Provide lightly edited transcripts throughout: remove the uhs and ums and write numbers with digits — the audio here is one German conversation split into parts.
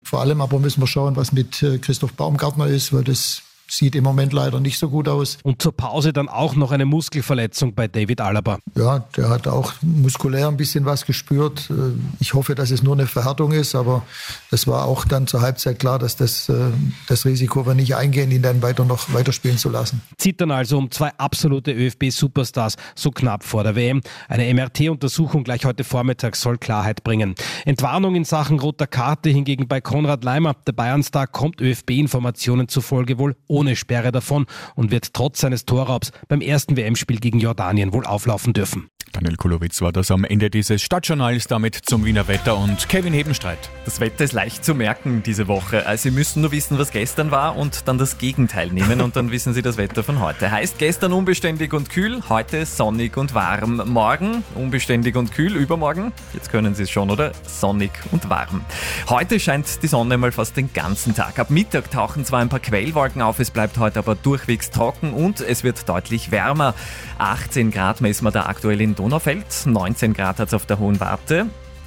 Vor allem aber müssen wir schauen, was mit Christoph Baumgartner ist, weil das sieht im Moment leider nicht so gut aus. Und zur Pause dann auch noch eine Muskelverletzung bei David Alaba. Ja, der hat auch muskulär ein bisschen was gespürt. Ich hoffe, dass es nur eine Verhärtung ist, aber es war auch dann zur Halbzeit klar, dass das Risiko wir nicht eingehen, ihn dann noch weiterspielen zu lassen. Zieht dann also um 2 absolute ÖFB-Superstars so knapp vor der WM. Eine MRT-Untersuchung gleich heute Vormittag soll Klarheit bringen. Entwarnung in Sachen roter Karte hingegen bei Konrad Laimer. Der Bayern-Star kommt ÖFB-Informationen zufolge wohl ohne Sperre davon und wird trotz seines Torraubs beim ersten WM-Spiel gegen Jordanien wohl auflaufen dürfen. Daniel Kulowitz war das am Ende dieses Stadtjournals, damit zum Wiener Wetter und Kevin Hebenstreit. Das Wetter ist leicht zu merken diese Woche. Also Sie müssen nur wissen, was gestern war und dann das Gegenteil nehmen und dann wissen Sie das Wetter von heute. Heißt gestern unbeständig und kühl, heute sonnig und warm. Morgen unbeständig und kühl, übermorgen, jetzt können Sie es schon, oder? Sonnig und warm. Heute scheint die Sonne mal fast den ganzen Tag. Ab Mittag tauchen zwar ein paar Quellwolken auf, es bleibt heute aber durchwegs trocken und es wird deutlich wärmer. 18 Grad messen wir da aktuell in Donaufeld, 19 Grad hat es auf der Hohen Warte,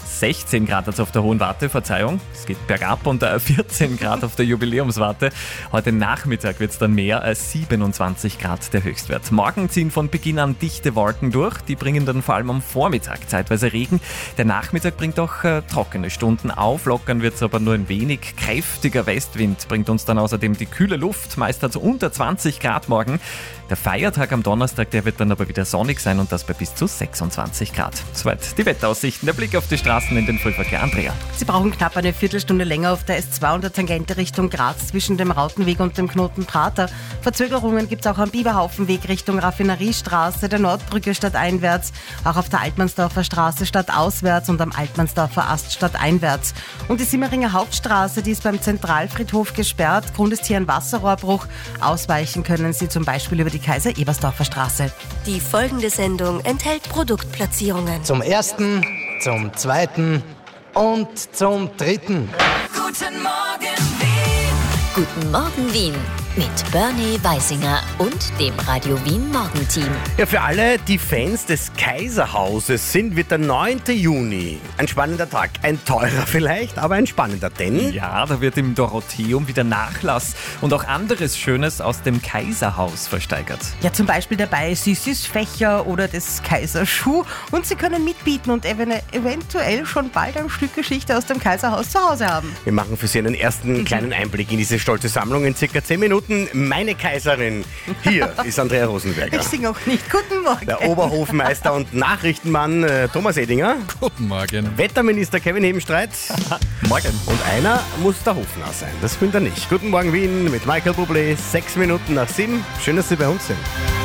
16 Grad hat es auf der Hohen Warte, Verzeihung, es geht bergab und 14 Grad auf der Jubiläumswarte. Heute Nachmittag wird es dann mehr als 27 Grad der Höchstwert. Morgen ziehen von Beginn an dichte Wolken durch, die bringen dann vor allem am Vormittag zeitweise Regen. Der Nachmittag bringt auch trockene Stunden. Auflockern wird es aber nur ein wenig. Kräftiger Westwind bringt uns dann außerdem die kühle Luft, meist also unter 20 Grad morgen. Der Feiertag am Donnerstag, der wird dann aber wieder sonnig sein und das bei bis zu 26 Grad. Soweit die Wetteraussichten. Der Blick auf die Straßen in den Frühverkehr. Andrea. Sie brauchen knapp eine Viertelstunde länger auf der S2 und der Tangente Richtung Graz zwischen dem Rautenweg und dem Knoten Prater. Verzögerungen gibt es auch am Biberhaufenweg Richtung Raffineriestraße, der Nordbrücke stadteinwärts, auch auf der Altmannsdorfer Straße stadtauswärts und am Altmannsdorfer Ast stadteinwärts. Und die Simmeringer Hauptstraße, die ist beim Zentralfriedhof gesperrt. Grund ist hier ein Wasserrohrbruch. Ausweichen können Sie zum Beispiel über die Kaiser-Ebersdorfer Straße. Die folgende Sendung enthält Produktplatzierungen. Zum ersten, zum zweiten und zum dritten. Guten Morgen, Wien! Guten Morgen, Wien! Mit Bernie Weisinger und dem Radio Wien Morgenteam. Ja, für alle, die Fans des Kaiserhauses sind, wird der 9. Juni ein spannender Tag. Ein teurer vielleicht, aber ein spannender, denn... Ja, da wird im Dorotheum wieder Nachlass und auch anderes Schönes aus dem Kaiserhaus versteigert. Ja, zum Beispiel dabei Sissis Fächer oder des Kaiserschuh. Und Sie können mitbieten und eventuell schon bald ein Stück Geschichte aus dem Kaiserhaus zu Hause haben. Wir machen für Sie einen ersten kleinen Einblick in diese stolze Sammlung in circa 10 Minuten. Meine Kaiserin. Hier ist Andrea Rosenberger. Ich singe auch nicht. Guten Morgen. Der Oberhofmeister und Nachrichtenmann Thomas Edinger. Guten Morgen. Wetterminister Kevin Hebenstreit. Morgen. Und einer muss der Hofnarr sein. Das findet er nicht. Guten Morgen Wien mit Michael Bublé. 6 Minuten nach 7. Schön, dass Sie bei uns sind.